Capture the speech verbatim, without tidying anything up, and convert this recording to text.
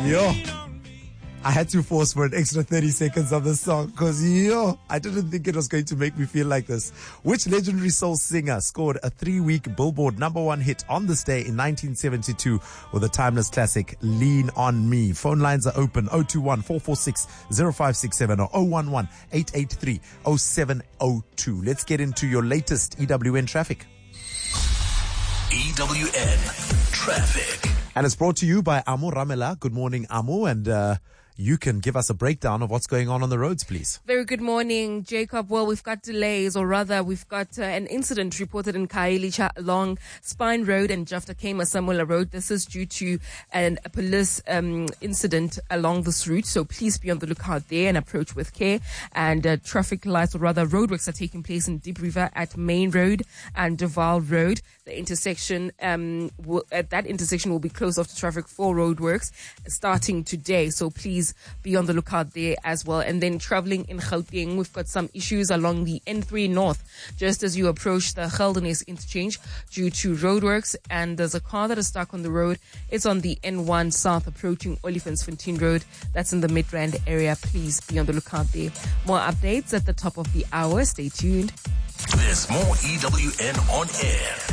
Yo, I had to force for an extra thirty seconds of the song because, yo, I didn't think it was going to make me feel like this. Which legendary soul singer scored a three-week Billboard number one hit on this day in nineteen seventy-two with the timeless classic, Lean On Me? Phone lines are open, zero two one, four four six, zero five six seven or zero one one, eight eight three, zero seven zero two. Let's get into your latest E W N traffic. E W N traffic. And it's brought to you by Amo Ramela. Good morning, Amo. And uh, you can give us a breakdown of what's going on on the roads, please. Very good morning, Jacob. Well, we've got delays, or rather, we've got uh, an incident reported in Khayelitsha along Spine Road and Jafta Kema Samuela Road. This is due to an, a police um, incident along this route. So please be on the lookout there and approach with care. And uh, traffic lights, or rather roadworks, are taking place in Deep River at Main Road and Duval Road. The intersection, um, will, at that intersection will be closed off to traffic for roadworks starting today. So please be on the lookout there as well. And then traveling in Gauteng, we've got some issues along the N three North, just as you approach the Geldenhuys interchange due to roadworks. And there's a car that is stuck on the road. It's on the N one South approaching Olifantsfontein Road. That's in the Midrand area. Please be on the lookout there. More updates at the top of the hour. Stay tuned. There's more E W N on air.